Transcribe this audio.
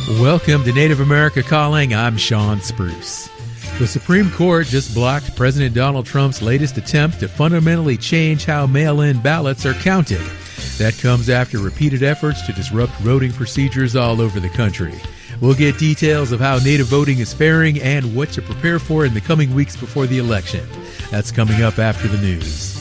Welcome to Native America Calling. I'm Sean Spruce. The Supreme Court just blocked President Donald Trump's latest attempt to fundamentally change how mail-in ballots are counted. That comes after repeated efforts to disrupt voting procedures all over the country. We'll get details of how Native voting is faring and what to prepare for in the coming weeks before the election. That's coming up after the news.